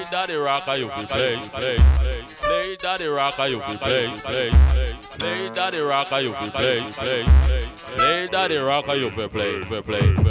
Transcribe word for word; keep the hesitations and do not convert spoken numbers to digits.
daddy rocker, you fi play, play, play daddy rocker, you fi play, play, play daddy rocker, you fi play, play, play daddy rocker, you fi play, fi play.